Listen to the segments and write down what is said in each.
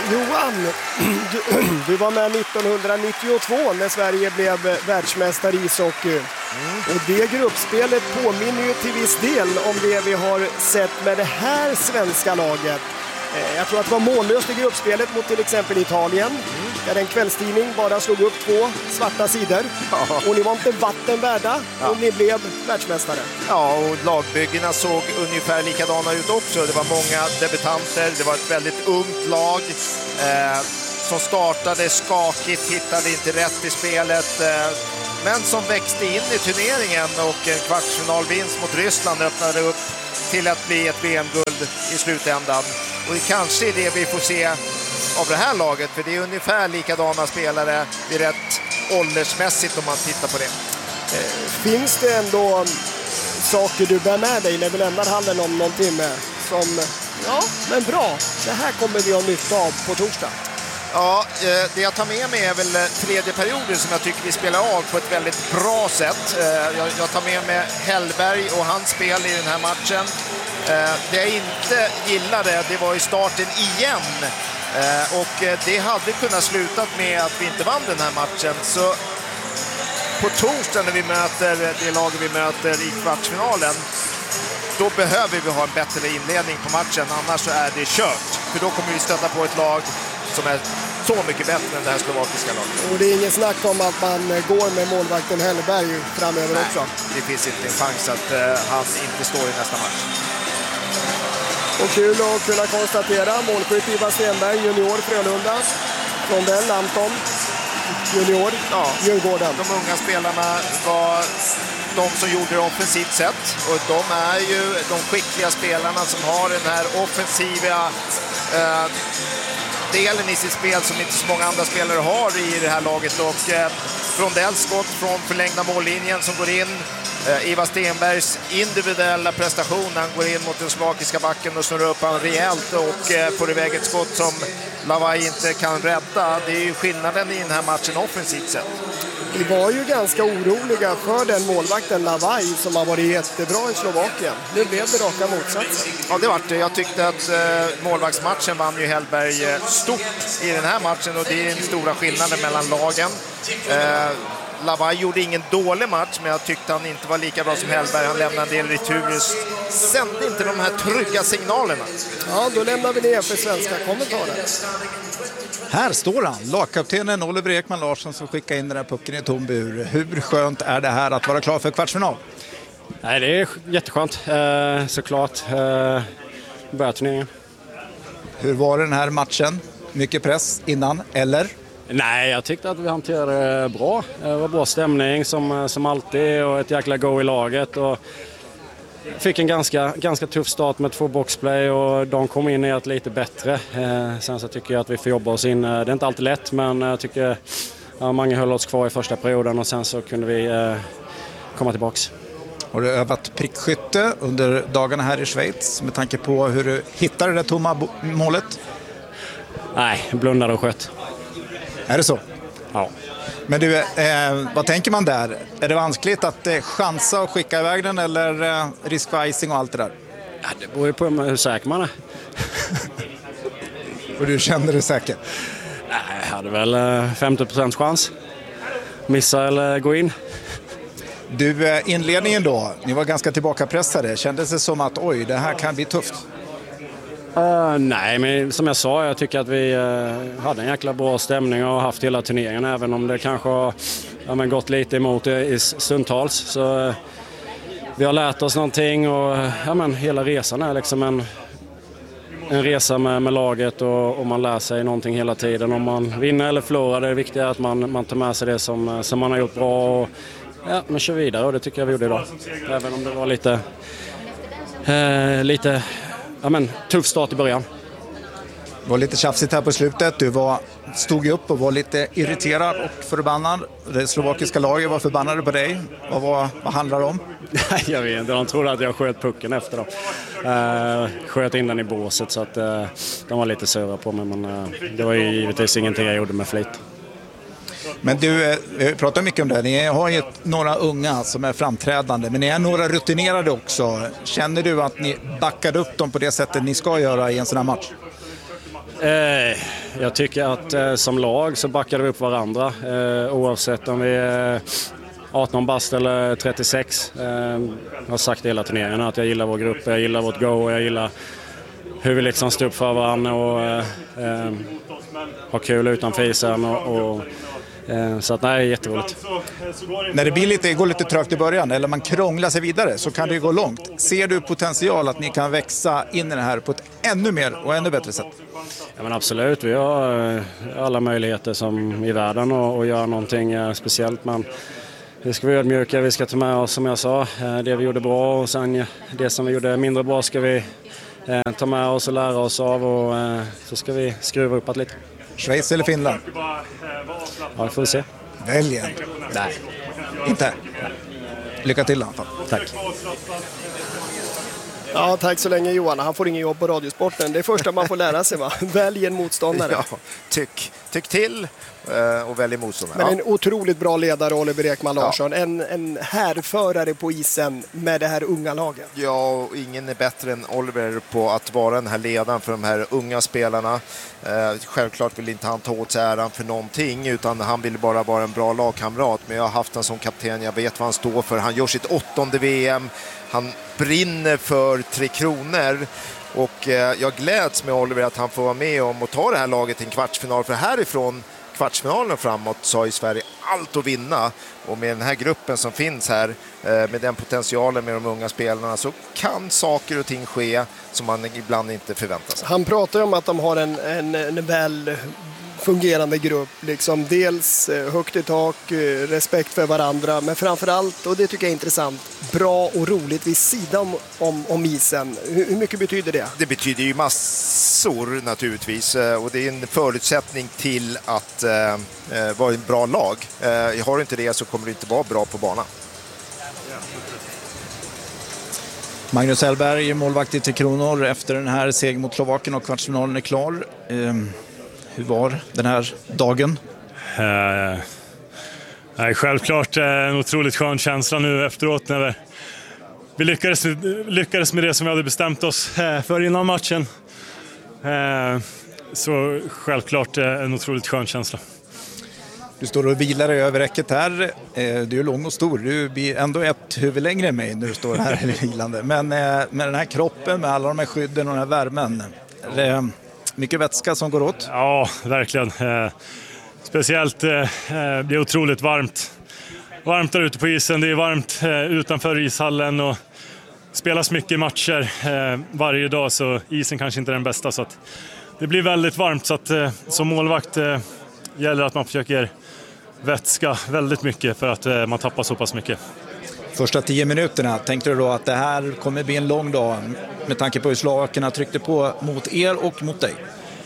Johan, du var med 1992 när Sverige blev världsmästare i ishockey. Och det gruppspelet påminner ju till viss del om det vi har sett med det här svenska laget. Jag tror att det var mållöst i gruppspelet mot till exempel Italien. Där en kvällstidning bara slog upp 2 svarta sidor. Ja. Och ni var inte vatten värda och ni blev världsmästare. Ja, och lagbyggena såg ungefär likadana ut också. Det var många debutanter, det var ett väldigt ungt lag som startade skakigt, hittade inte rätt i spelet. Men som växte in i turneringen och en kvartsfinalvinst mot Ryssland öppnade upp till att bli ett VM-guld i slutändan. Och det kanske är det vi får se av det här laget, för det är ungefär likadana spelare vid rätt åldersmässigt om man tittar på det. Finns det ändå saker du bär med dig när vi lämnar hallen om någon timme som, ja men bra, det här kommer vi ha nytta av på torsdag? Ja, det jag tar med mig är väl tredje perioden som jag tycker vi spelar av på ett väldigt bra sätt. Jag tar med mig Hellberg och hans spel i den här matchen. Det jag inte gillade, det var i starten igen. Och det hade kunnat slutat med att vi inte vann den här matchen. Så på torsdag när vi möter det laget vi möter i kvartsfinalen, då behöver vi ha en bättre inledning på matchen. Annars så är det kört. För då kommer vi stöta på ett lag som är så mycket bättre än det här slovakiska laget. Och det är ingen snack om att man går med målvakten Hellberg framöver. Nej, också. Det finns inte en chans att han inte står i nästa match. Och kul att kunna konstatera målskytt Ivar Stenberg, junior Frölunda. Rondell Anton, junior, Djurgården. De unga spelarna var de som gjorde det offensivt sett. Och de är ju de skickliga spelarna som har den här offensiva delen i sitt spel som inte så många andra spelare har i det här laget. Och Rondells skott från förlängda mållinjen som går in. Ivar Stenbergs individuella prestation, han går in mot den slovakiska backen och snurrar upp han rejält och får iväg ett skott som Lavaj inte kan rädda. Det är ju skillnaden i den här matchen offensivt sett. Vi var ju ganska oroliga för den målvakten Lavaj som har varit jättebra i Slovakien. Nu blev det raka motsatsen. Ja, det var det. Jag tyckte att målvaktsmatchen vann ju Hellberg stort i den här matchen och det är den stora skillnaden mellan lagen. Lavaj gjorde ingen dålig match, men jag tyckte han inte var lika bra som Hellberg. Han lämnade en del returer, sände inte de här trygga signalerna. Ja, då lämnar vi ner för svenska kommentarer. Här står han, lagkaptenen Oliver Ekman Larsson som skickar in den här pucken i tom bur. Hur skönt är det här att vara klar för kvartsfinal? Nej, det är jätteskönt, såklart. Börjar turneringen. Hur var den här matchen? Mycket press innan, eller? Nej, jag tyckte att vi hanterade det bra. Det var bra stämning som alltid och ett jäkla go i laget. Och fick en ganska tuff start med 2 boxplay och de kom in i ett lite bättre. Sen så tycker jag att vi får jobba oss in. Det är inte alltid lätt, men jag tycker många höll oss kvar i första perioden och sen så kunde vi komma tillbaks. Har du övat prickskytte under dagarna här i Schweiz med tanke på hur du hittade det tomma målet? Nej, blundade och sköt. Är det så? Ja. Men du, vad tänker man där? Är det vanskligt att chansa och skicka iväg den eller risk för icing och allt det där? Ja, det beror ju på hur säker man är. Och du kände det säkert? Nej, jag hade väl 50% chans. Missa eller gå in. Du, inledningen då, ni var ganska tillbakapressade. Kändes det som att oj, det här kan bli tufft? Nej, men som jag sa, jag tycker att vi hade en jäkla bra stämning och haft hela turneringen, även om det kanske har gått lite emot i stundtals. Så vi har lärt oss någonting och hela resan är liksom en resa med laget och man lär sig någonting hela tiden. Om man vinner eller förlorar, det är viktigt att man tar med sig det som man har gjort bra och man kör vidare, och det tycker jag vi gjorde idag. Även om det var lite tuff start i början. Det var lite tjafsigt här på slutet. Du stod upp och var lite irriterad och förbannad. Det slovakiska laget var förbannade på dig. Vad handlar det om? Jag vet inte. De trodde att jag sköt pucken efter dem. Sköt in den i båset så att de var lite sura på mig. Men det var ju givetvis ingenting jag gjorde med flit. Men du pratar mycket om det. Ni har ju några unga som är framträdande, men ni är några rutinerade också. Känner du att ni backade upp dem på det sättet ni ska göra i en sån här match? Jag tycker att som lag så backade vi upp varandra oavsett om vi är 18 bast eller 36. Jag har sagt hela turneringen att jag gillar vår grupp, jag gillar vårt go och jag gillar hur vi liksom står upp för varandra och har kul utanför isen så att nej, jätteroligt. När det går lite trögt i början eller man krånglar sig vidare så kan det gå långt. Ser du potential att ni kan växa in i det här på ett ännu mer och ännu bättre sätt? Ja, men absolut, vi har alla möjligheter som i världen att göra någonting speciellt, men vi ska vara ödmjuka, vi ska ta med oss som jag sa, det vi gjorde bra och sen det som vi gjorde mindre bra ska vi ta med oss och lära oss av och så ska vi skruva upp lite. Schweiz eller Finland? Ja, vi får se. Välj en. Nej, inte. Lycka till i alla fall. Tack. Ja, tack så länge Johan. Han får ingen jobb på Radiosporten. Det är första man får lära sig, va? Välj en motståndare. Ja, tyck till och välj motståndare. Men en otroligt bra ledare, Oliver Ekman Larsson. Ja. En härförare på isen med det här unga laget. Ja, och ingen är bättre än Oliver på att vara den här ledaren för de här unga spelarna. Självklart vill inte han ta åt sig äran för någonting, utan han vill bara vara en bra lagkamrat. Men jag har haft en som kapten, jag vet vad han står för. Han gör sitt 8:e VM. Han brinner för 3 kronor. Och jag gläds med Oliver att han får vara med om att ta det här laget till en kvartsfinal. För härifrån kvartsfinalen framåt så har ju Sverige allt att vinna. Och med den här gruppen som finns här, med den potentialen med de unga spelarna, så kan saker och ting ske som man ibland inte förväntar sig. Han pratar om att de har en väl fungerande grupp, liksom dels högt i tak, respekt för varandra, men framförallt, och det tycker jag är intressant, bra och roligt vid sidan om isen. Hur mycket betyder det? Det betyder ju massor naturligtvis, och det är en förutsättning till att vara en bra lag. Har du inte det så kommer du inte vara bra på banan. Magnus Hellberg, målvakt i 3 kronor efter den här segern mot Slovakien och kvartsfinalen är klar. Hur var den här dagen? Självklart en otroligt skön känsla nu efteråt när vi lyckades med det som vi hade bestämt oss för innan matchen. Så självklart en otroligt skön känsla. Du står och vilar över räcket här. Du är lång och stor. Du blir ändå ett huvud längre än mig när du står här vilande. Men med den här kroppen, med alla de här skydden och den här värmen, är mycket vätska som går åt? Ja, verkligen. Speciellt, det är otroligt varmt. Varmt där ute på isen, det är varmt utanför ishallen och spelas mycket matcher varje dag, så isen kanske inte är den bästa. Så att det blir väldigt varmt, så att som målvakt gäller att man försöker vätska väldigt mycket för att man tappar så pass mycket. Första 10 minuterna, tänkte du då att det här kommer bli en lång dag med tanke på hur slovakerna tryckte på mot er och mot dig?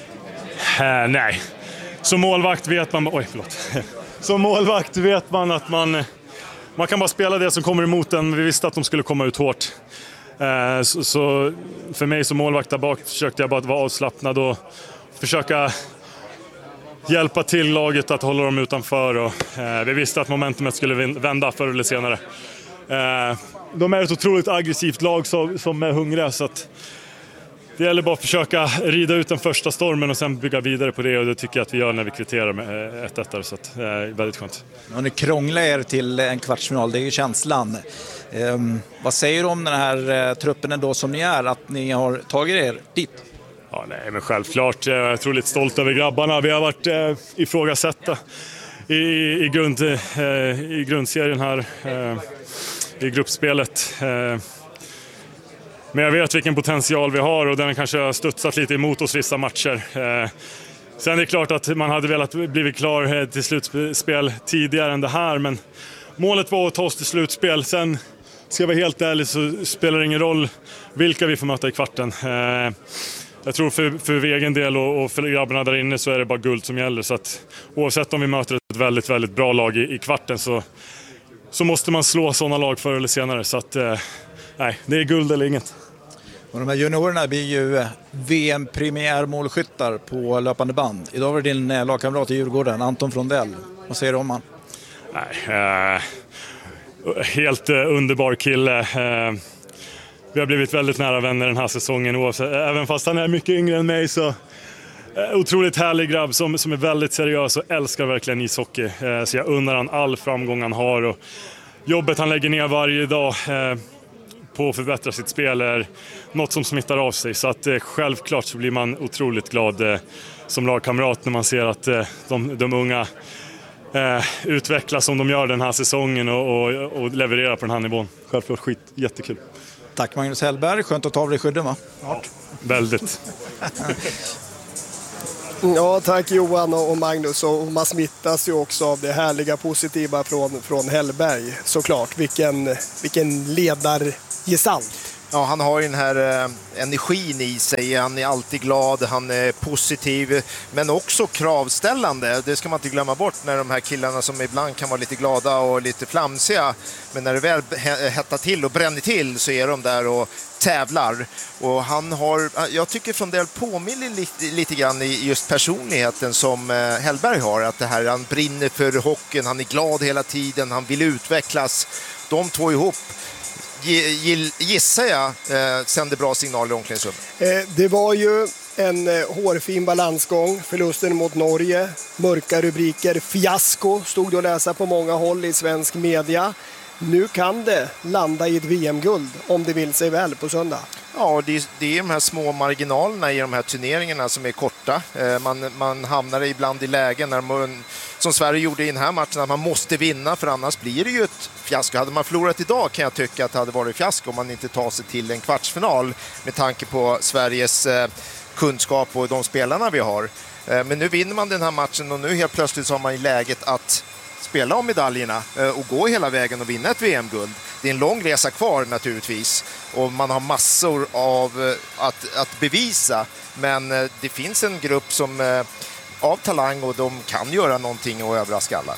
Nej. Som målvakt vet man... Som målvakt vet man att man kan bara spela det som kommer emot en. Vi visste att de skulle komma ut hårt. Så för mig som målvakt där bak försökte jag bara vara avslappnad och försöka hjälpa till laget att hålla dem utanför. Och vi visste att momentumet skulle vända förr eller senare. De är ett otroligt aggressivt lag som är hungriga, så att det gäller bara att försöka rida ut den första stormen och sen bygga vidare på det, och det tycker jag att vi gör när vi kvitterar med 1-1, så att det är väldigt skönt. Ja, ni krånglar er till en kvartsfinal, det är ju känslan. Vad säger du om den här truppen ändå som ni är, att ni har tagit er dit? Ja, nej, men självklart. Jag är otroligt stolt över grabbarna. Vi har varit ifrågasatta i grundserien här, i gruppspelet. Men jag vet vilken potential vi har, och den kanske har studsat lite emot oss vissa matcher. Sen är det klart att man hade velat bli klar till slutspel tidigare än det här, men målet var att ta oss till slutspel. Sen, ska jag vara helt ärlig, så spelar det ingen roll vilka vi får möta i kvarten. Jag tror för egen del och för grabbarna där inne så är det bara guld som gäller. Så att oavsett om vi möter ett väldigt, väldigt bra lag i kvarten så måste man slå sådana lag förr eller senare. Så att nej, det är guld eller inget. Och de här juniorerna blir ju VM-premiärmålskyttar på löpande band. Idag var det din lagkamrat i Djurgården, Anton Frondell. Vad säger du om han? Nej, helt underbar kille. Vi har blivit väldigt nära vänner den här säsongen. Även fast han är mycket yngre än mig så otroligt härlig grabb som är väldigt seriös och älskar verkligen ishockey. Så jag undrar han all framgång han har och jobbet han lägger ner varje dag på att förbättra sitt spel är något som smittar av sig. Så att självklart så blir man otroligt glad som lagkamrat när man ser att de unga utvecklas som de gör den här säsongen och levererar på den här nivån. Självklart jättekul. Tack Magnus Hellberg, skönt att ta av dig skydden va? Ja, väldigt. Ja, tack Johan och Magnus. Och man smittas ju också av det härliga positiva från Hellberg såklart. Vilken ledargestalt. Ja, han har ju den här energin i sig. Han är alltid glad, han är positiv, men också kravställande. Det ska man inte glömma bort när de här killarna som ibland kan vara lite glada och lite flamsiga. Men när det väl hettar till och bränner till så är de där och tävlar. Och han har, jag tycker Frondell påminner lite grann i just personligheten som Hellberg har. Att det här, han brinner för hockeyn, han är glad hela tiden, han vill utvecklas. De två ihop gissar jag sänder bra signaler i omklädningsrummet. Det var ju en hårfin balansgång. Förlusten mot Norge. Mörka rubriker. Fiasko stod det att läsa på många håll i svensk media. Nu kan det landa i ett VM-guld om det vill sig väl på söndag. Ja, det är de här små marginalerna i de här turneringarna som är korta. Man hamnar ibland i lägen som Sverige gjorde i den här matchen, att man måste vinna för annars blir det ju ett fiasko. Hade man förlorat idag kan jag tycka att det hade varit fiasko om man inte tar sig till en kvartsfinal med tanke på Sveriges kunskap och de spelarna vi har. Men nu vinner man den här matchen och nu helt plötsligt så har man i läget att spela om medaljerna och gå hela vägen och vinna ett VM-guld. Det är en lång resa kvar naturligtvis och man har massor av att bevisa, men det finns en grupp som av talang och de kan göra någonting och överraska alla.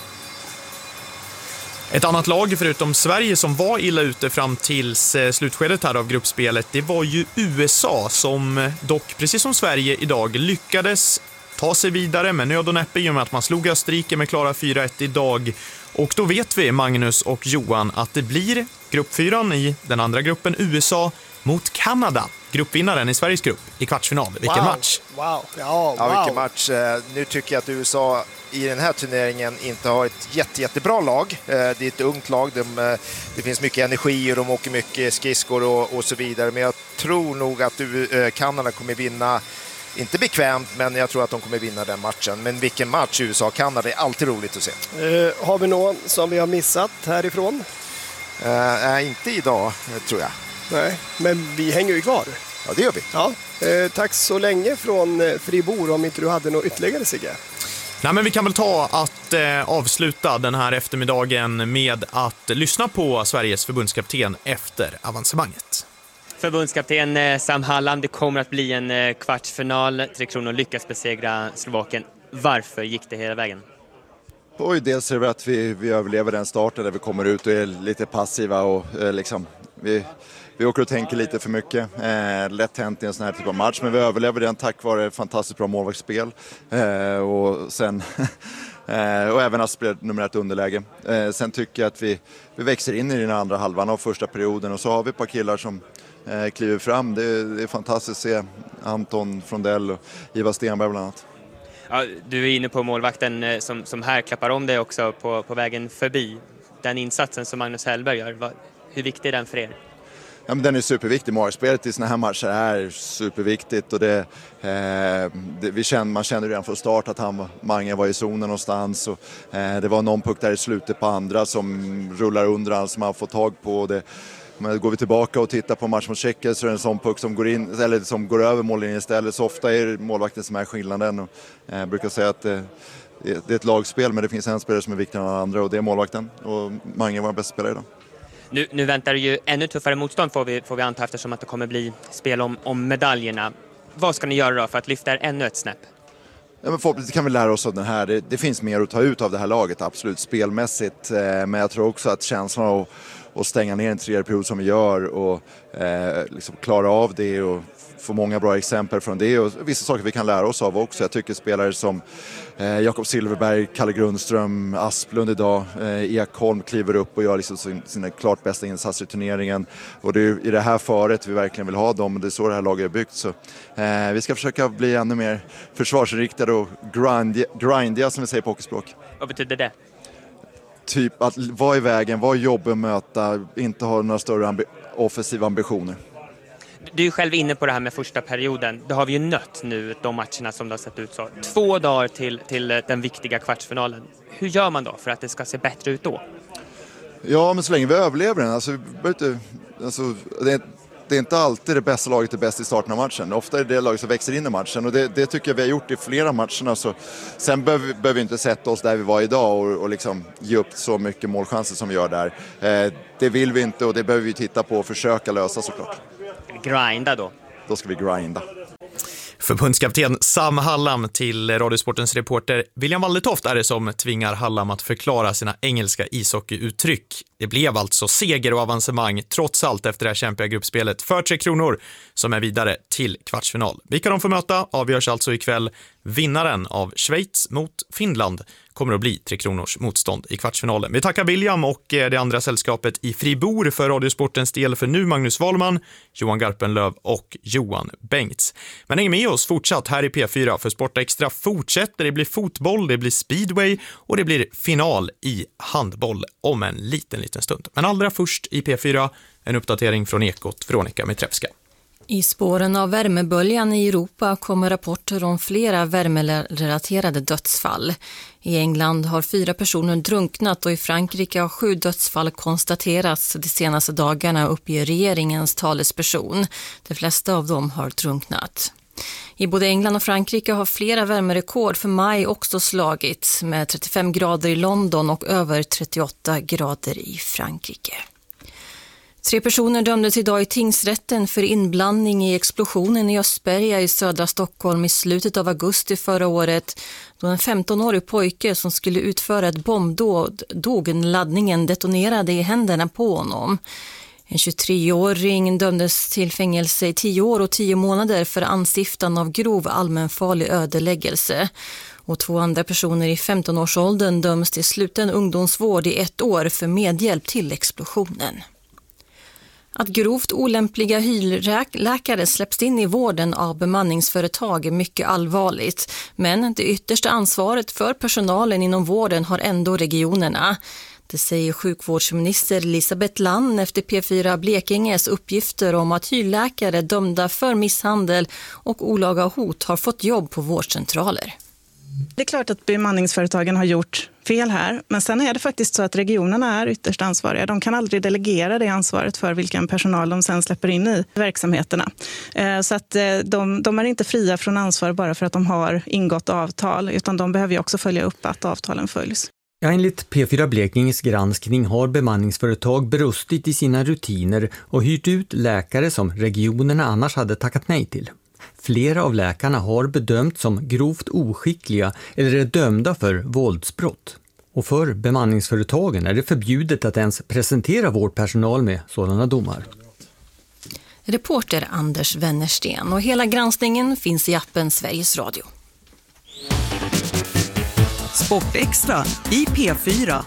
Ett annat lag förutom Sverige som var illa ute fram tills slutskedet här av gruppspelet, det var ju USA som dock, precis som Sverige idag, lyckades ta sig vidare med nöd och näppe i och med att man slog Österrike med klara 4-1 idag. Och då vet vi, Magnus och Johan, att det blir gruppfyran i den andra gruppen, USA mot Kanada. Gruppvinnaren i Sveriges grupp i kvartsfinal. Vilken match! Wow. Ja, vilken match. Nu tycker jag att USA i den här turneringen inte har ett jättebra lag. Det är ett ungt lag. Det finns mycket energi och de åker mycket skridskor och så vidare. Men jag tror nog att Kanada kommer vinna. Inte bekvämt, men jag tror att de kommer vinna den matchen. Men vilken match USA-Kanada är alltid roligt att se. Har vi någon som vi har missat härifrån? Nej, inte idag, tror jag. Nej, men vi hänger ju kvar. Ja, det gör vi. Ja, tack så länge från Fribourg, om inte du hade något ytterligare, Sigge. Nej, men vi kan väl ta att avsluta den här eftermiddagen med att lyssna på Sveriges förbundskapten efter avancemanget. Förbundskapten Sam Hallam, det kommer att bli en kvartsfinal. Tre Kronor lyckas besegra Slovakien. Varför gick det hela vägen? Dels är det att vi överlever den starten där vi kommer ut och är lite passiva och vi åker och tänker lite för mycket. Lätt hänt i en sån här typ av match, men vi överlever den tack vare fantastiskt bra målvaktsspel. Och sen och även att spela nummer 1 underläge. Sen tycker jag att vi växer in i den andra halvan av första perioden och så har vi ett par killar som kliver fram. Det är fantastiskt att se Anton Frondell och Ivar Stenberg bland annat. Ja, du är inne på målvakten som här klappar om dig också på vägen förbi. Den insatsen som Magnus Hellberg gör, hur viktig är den för er? Ja, men den är superviktig. Målspelet i såna här matcher är superviktigt och man kände redan från start att Mange var i zonen någonstans och det var någon puck där i slutet på andra som rullar under allt som man får tag på. Men går vi tillbaka och tittar på match mot Tjeckien så är det en sån puck som går in eller som går över mållinjen istället. Så ofta är det målvakten som är skillnaden och jag brukar säga att det är ett lagspel, men det finns en spelare som är viktigare än andra och det är målvakten, och Mange var den bästa spelare idag. Nu väntar det ju ännu tuffare motstånd får vi anta, eftersom att det kommer bli spel om medaljerna. Vad ska ni göra då för att lyfta er ännu ett snäpp? Ja, men förhoppningsvis kan vi lära oss av den här. Det finns mer att ta ut av det här laget, absolut, spelmässigt. Men jag tror också att känslan och stänga ner en tredje period som vi gör och liksom klara av det och få många bra exempel från det och vissa saker vi kan lära oss av också. Jag tycker spelare som Jakob Silverberg, Kalle Grundström, Asplund idag, Ekholm kliver upp och gör liksom sina klart bästa insatser i turneringen. Och det är i det här föret vi verkligen vill ha dem och det är så det här laget är byggt. Så, vi ska försöka bli ännu mer försvarsinriktade och grindiga som vi säger på hockeyspråk. Vad betyder det? Typ att vara i vägen, vara jobbig att möta, inte ha några större offensiva ambitioner. Du är själv inne på det här med första perioden. Det har vi ju nött nu, de matcherna som det har sett ut så. 2 dagar till den viktiga kvartsfinalen. Hur gör man då för att det ska se bättre ut då? Ja, men så länge vi överlever den. Det är inte alltid det bästa laget är bäst i starten av matchen. Ofta är det laget som växer in i matchen och det tycker jag vi har gjort i flera matcherna. Så sen behöver vi inte sätta oss där vi var idag och liksom ge upp så mycket målchanser som vi gör där. Det vill vi inte och det behöver vi titta på och försöka lösa såklart. Grinda då? Då ska vi grinda. Förbundskapten Sam Hallam till Radiosportens reporter William Waldetoft är det som tvingar Hallam att förklara sina engelska ishockeyuttryck. Det blev alltså seger och avancemang trots allt efter det här kämpiga gruppspelet för 3 Kronor som är vidare till kvartsfinal. Vilka de får möta avgörs alltså ikväll. Vinnaren av Schweiz mot Finland kommer att bli 3 Kronors motstånd i kvartsfinalen. Vi tackar William och det andra sällskapet i Fribourg för Radiosportens del för nu Magnus Wahlman, Johan Garpenlöv och Johan Bengts. Men häng med oss fortsatt här i P4 för Sport Extra fortsätter. Det blir fotboll, det blir speedway och det blir final i handboll om en liten stund. Men allra först i P4 en uppdatering från Ekot, Veronica Mitrevska. I spåren av värmeböljan i Europa kommer rapporter om flera värmerelaterade dödsfall. I England har 4 personer drunknat och i Frankrike har 7 dödsfall konstaterats de senaste dagarna, uppger regeringens talesperson. De flesta av dem har drunknat. I både England och Frankrike har flera värmerekord för maj också slagits med 35 grader i London och över 38 grader i Frankrike. 3 personer dömdes idag i tingsrätten för inblandning i explosionen i Östberga i södra Stockholm i slutet av augusti förra året, då en 15-årig pojke som skulle utföra ett bombdåd dog när laddningen detonerade i händerna på honom. En 23-åring dömdes till fängelse i 10 år och 10 månader för anstiftan av grov allmänfarlig ödeläggelse. Och 2 andra personer i 15-årsåldern döms till sluten ungdomsvård i 1 år för medhjälp till explosionen. Att grovt olämpliga hyrläkare släpps in i vården av bemanningsföretag är mycket allvarligt, men det yttersta ansvaret för personalen inom vården har ändå regionerna. Det säger sjukvårdsminister Elisabeth Lann efter P4 Blekinges uppgifter om att hyrläkare dömda för misshandel och olaga hot har fått jobb på vårdcentraler. Det är klart att bemanningsföretagen har gjort fel här, men sen är det faktiskt så att regionerna är ytterst ansvariga. De kan aldrig delegera det ansvaret för vilken personal de sen släpper in i verksamheterna. Så att de är inte fria från ansvar bara för att de har ingått avtal, utan de behöver ju också följa upp att avtalen följs. Ja, enligt P4 Blekinges granskning har bemanningsföretag brustit i sina rutiner och hyrt ut läkare som regionerna annars hade tackat nej till. Flera av läkarna har bedömts som grovt oskickliga eller är dömda för våldsbrott. Och för bemanningsföretagen är det förbjudet att ens presentera vårdpersonal med sådana domar. Reporter Anders Wennersten, och hela granskningen finns i appen Sveriges Radio. Sport Extra i P4.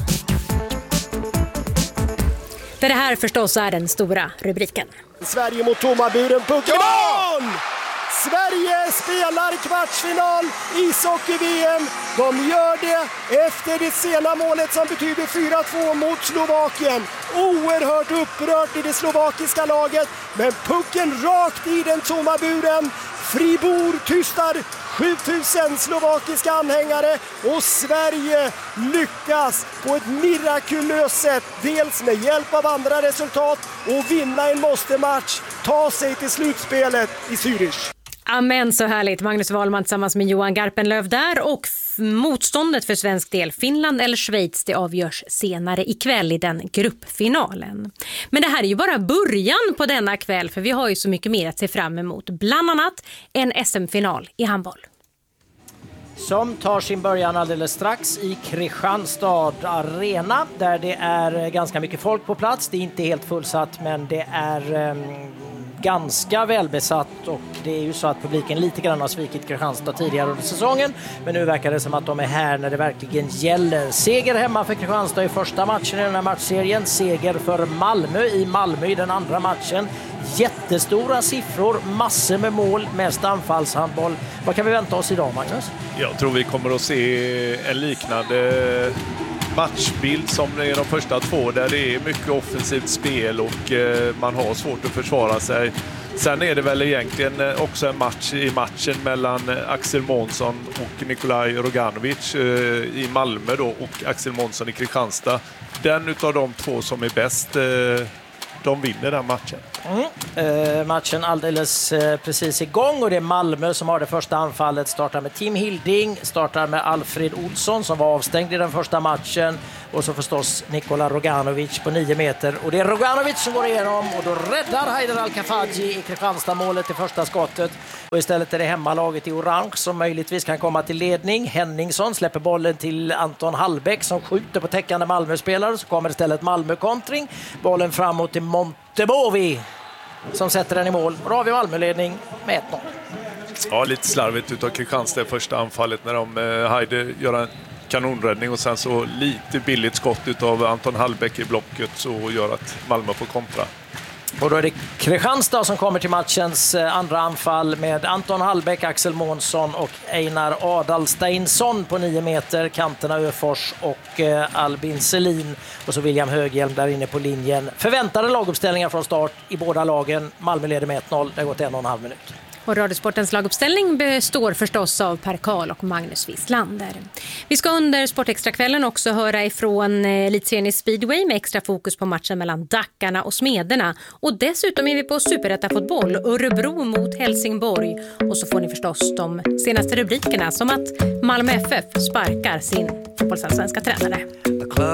Det här förstås är den stora rubriken. Sverige mot tomma buren, puck i mål! Sverige spelar kvartsfinal i ishockey-VM. De gör det efter det sena målet som betyder 4-2 mot Slovakien. Oerhört upprört i det slovakiska laget, men pucken rakt i den tomma buren. Fribourg tystar 7000 slovakiska anhängare och Sverige lyckas på ett mirakulöst sätt, dels med hjälp av andra resultat, och vinna en måste-match, ta sig till slutspelet i Zürich. Amen, så härligt. Magnus Wahlman tillsammans med Johan Garpenlöv där, och motståndet för svensk del, Finland eller Schweiz, det avgörs senare ikväll i den gruppfinalen. Men det här är ju bara början på denna kväll, för vi har ju så mycket mer att se fram emot. Bland annat en SM-final i handboll. som tar sin början alldeles strax i Kristianstad Arena där det är ganska mycket folk på plats. Det är inte helt fullsatt, men det är ganska välbesatt, och det är ju så att publiken lite grann har svikit Kristianstad tidigare under säsongen, men nu verkar det som att de är här när det verkligen gäller. Seger hemma för Kristianstad i första matchen i den här matchserien, seger för Malmö i den andra matchen. Jättestora siffror, massor med mål, mest anfallshandboll. Vad kan vi vänta oss idag, Magnus? Jag tror vi kommer att se en liknande matchbild som i de första två, där det är mycket offensivt spel och man har svårt att försvara sig. Sen är det väl egentligen också en match i matchen mellan Axel Månsson och Nikolaj Roganovic i Malmö då, och Axel Månsson i Kristianstad. Den utav de två som är bäst, de vinner den matchen. Matchen alldeles precis igång, och det är Malmö som har det första anfallet. Startar med Tim Hilding, startar med Alfred Olsson som var avstängd i den första matchen, och så förstås Nikola Roganovic på 9 meter. Och det är Roganovic som går igenom, och då räddar Haider Al-Kafaji i Kristianstad-målet i första skottet. Och istället är det hemmalaget i orange som möjligtvis kan komma till ledning. Henningsson släpper bollen till Anton Hallbäck som skjuter på täckande Malmö-spelare, så kommer istället Malmö-kontring. Bollen framåt till Montebovi som sätter den i mål. Och då har vi Malmöledning med 1-0. Ja, lite slarvigt utav Kristianstad i första anfallet när de Heide gör en kanonräddning, och sen så lite billigt skott utav Anton Hallbäck i blocket så gör att Malmö får kontra. Och då är det Kristianstad som kommer till matchens andra anfall med Anton Hallbäck, Axel Månsson och Einar Adalsteinsson på 9 meter. Kanterna Öfors och Albin Selin. Och så William Höghjelm där inne på linjen. Förväntade laguppställningar från start i båda lagen. Malmö leder med 1-0. Det har gått 1,5 minut. Och Radiosportens laguppställning består förstås av Per Karl och Magnus Wislander. Vi ska under Sportextrakvällen också höra ifrån elitserien i speedway med extra fokus på matchen mellan Dackarna och Smederna. Och dessutom är vi på Superettan-fotboll, Örebro mot Helsingborg. Och så får ni förstås de senaste rubrikerna som att Malmö FF sparkar sin fotbollsallsvenska tränare.